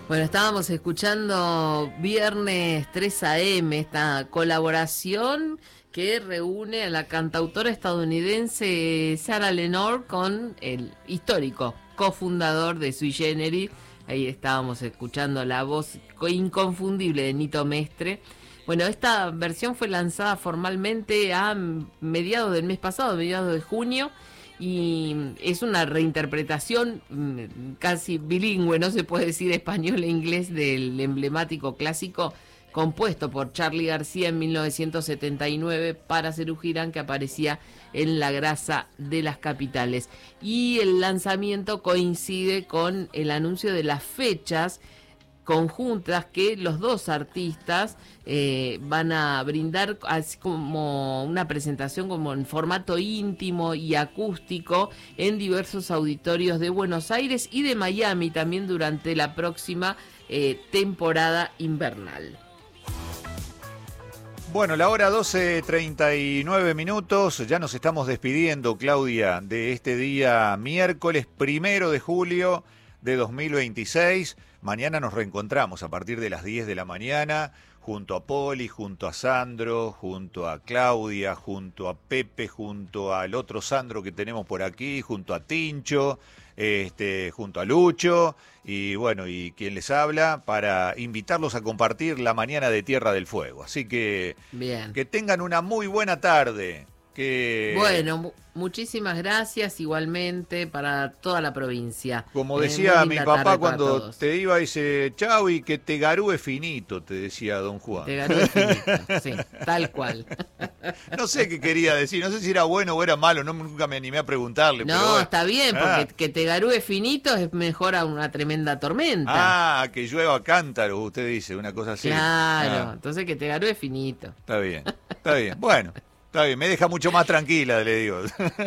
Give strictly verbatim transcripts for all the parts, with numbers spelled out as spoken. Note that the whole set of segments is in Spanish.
Bueno, estábamos escuchando Viernes tres a eme, esta colaboración que reúne a la cantautora estadounidense Sarah Lenore con el histórico cofundador de Sui Generis. Ahí estábamos escuchando la voz inconfundible de Nito Mestre. Bueno, esta versión fue lanzada formalmente a mediados del mes pasado, mediados de junio, y es una reinterpretación casi bilingüe, no se puede decir español e inglés, del emblemático clásico compuesto por Charly García en mil novecientos setenta y nueve para Serú Girán, que aparecía en La grasa de las capitales. Y el lanzamiento coincide con el anuncio de las fechas conjuntas que los dos artistas eh, van a brindar, así como una presentación como en formato íntimo y acústico en diversos auditorios de Buenos Aires y de Miami también durante la próxima eh, temporada invernal. Bueno, la hora doce treinta y nueve minutos, ya nos estamos despidiendo, Claudia, de este día miércoles primero de julio de dos mil veintiséis. Mañana nos reencontramos a partir de las diez de la mañana, junto a Poli, junto a Sandro, junto a Claudia, junto a Pepe, junto al otro Sandro que tenemos por aquí, junto a Tincho, este, junto a Lucho, y bueno, y quien les habla, para invitarlos a compartir la mañana de Tierra del Fuego. Así que, bien, que tengan una muy buena tarde. Que... Bueno, mu- muchísimas gracias igualmente para toda la provincia. Como Eh, decía muy mi linda papá tarde para cuando todos. te iba, dice, chau, y que te garúe finito, te decía don Juan. Te ganó infinito, sí, tal cual. No sé qué quería decir, no sé si era bueno o era malo, no, nunca me animé a preguntarle. No, pero bueno. está bien, porque Ah. que te garúe finito es mejor a una tremenda tormenta. Ah, que llueva cántaro, usted dice, una cosa así. Claro, Ah, entonces que te garúe finito. está bien, está bien. Bueno, está bien, me deja mucho más tranquila, le digo.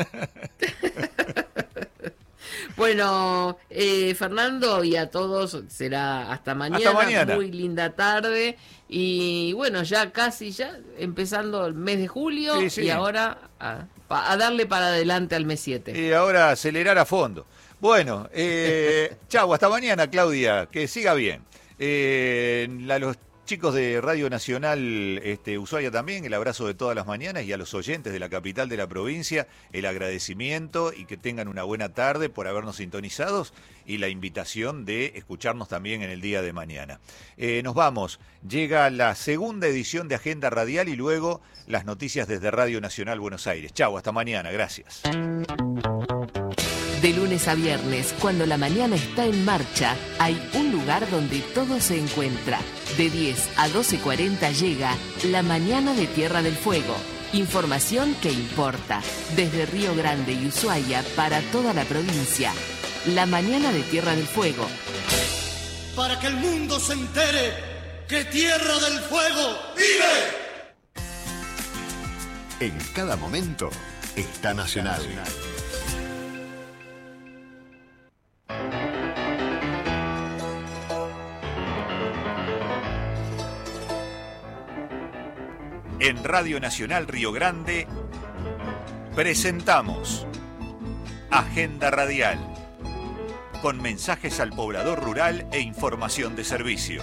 Bueno, eh, Fernando, y a todos será hasta mañana. Hasta mañana. Muy linda tarde. Y bueno, ya casi ya empezando el mes de julio. Sí, sí. Y ahora a, a darle para adelante al mes siete. Y ahora acelerar a fondo. Bueno, eh, chau, hasta mañana, Claudia, que siga bien. Eh, a los chicos de Radio Nacional este, Ushuaia también, el abrazo de todas las mañanas, y a los oyentes de la capital de la provincia, el agradecimiento y que tengan una buena tarde por habernos sintonizados y la invitación de escucharnos también en el día de mañana. Eh, nos vamos, llega la segunda edición de Agenda Radial y luego las noticias desde Radio Nacional Buenos Aires. Chau, hasta mañana, gracias. De lunes a viernes, cuando la mañana está en marcha, hay un lugar donde todo se encuentra. De diez a doce cuarenta llega La Mañana de Tierra del Fuego. Información que importa. Desde Río Grande y Ushuaia para toda la provincia. La Mañana de Tierra del Fuego. Para que el mundo se entere que Tierra del Fuego vive. En cada momento está Nacional. En Radio Nacional Río Grande presentamos Agenda Radial, con mensajes al poblador rural e información de servicio.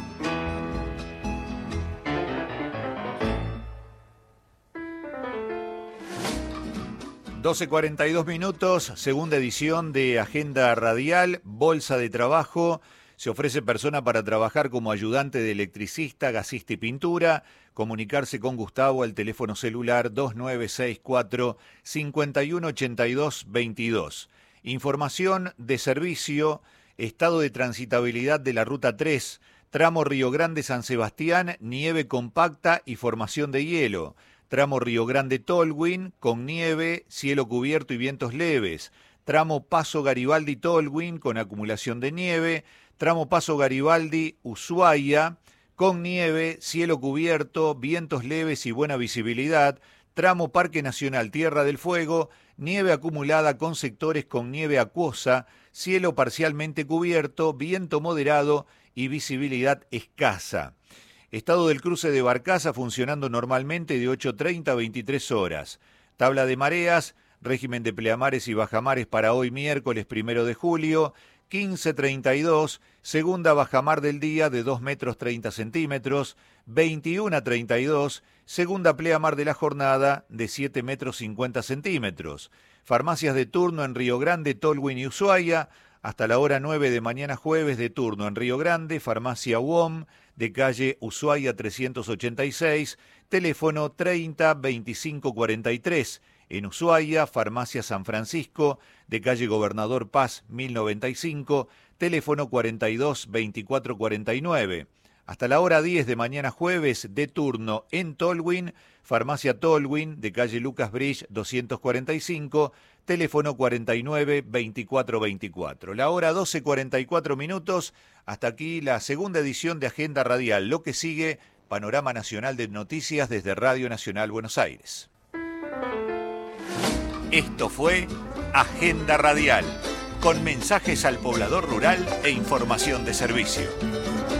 doce cuarenta y dos minutos, segunda edición de Agenda Radial, Bolsa de Trabajo. Se ofrece persona para trabajar como ayudante de electricista, gasista y pintura. Comunicarse con Gustavo al teléfono celular dos nueve seis cuatro, cinco uno ocho dos dos dos. Información de servicio, estado de transitabilidad de la Ruta tres, tramo Río Grande-San Sebastián, nieve compacta y formación de hielo. Tramo Río Grande-Tolwyn, con nieve, cielo cubierto y vientos leves. Tramo Paso Garibaldi-Tolwyn, con acumulación de nieve. Tramo Paso Garibaldi-Ushuaia, con nieve, cielo cubierto, vientos leves y buena visibilidad. Tramo Parque Nacional Tierra del Fuego, nieve acumulada con sectores con nieve acuosa, cielo parcialmente cubierto, viento moderado y visibilidad escasa. Estado del cruce de Barcaza funcionando normalmente de ocho treinta a veintitrés horas. Tabla de mareas, régimen de pleamares y bajamares para hoy miércoles primero de julio. quince treinta y dos, segunda bajamar del día de dos metros treinta centímetros, veintiuno treinta y dos, segunda pleamar de la jornada de siete metros cincuenta centímetros. Farmacias de turno en Río Grande, Tolwyn y Ushuaia, hasta la hora nueve de mañana jueves de turno en Río Grande, Farmacia U O M de calle Ushuaia trescientos ochenta y seis, teléfono treinta veinticinco cuarenta y tres. En Ushuaia, Farmacia San Francisco, de calle Gobernador Paz mil noventa y cinco, teléfono cuarenta y dos veinticuatro cuarenta y nueve. Hasta la hora diez de mañana jueves, de turno en Tolwyn, Farmacia Tolwyn, de calle Lucas Bridge doscientos cuarenta y cinco, teléfono cuarenta y nueve veinticuatro veinticuatro. La hora doce cuarenta y cuatro minutos, hasta aquí la segunda edición de Agenda Radial. Lo que sigue, Panorama Nacional de Noticias desde Radio Nacional Buenos Aires. Esto fue Agenda Radial, con mensajes al poblador rural e información de servicio.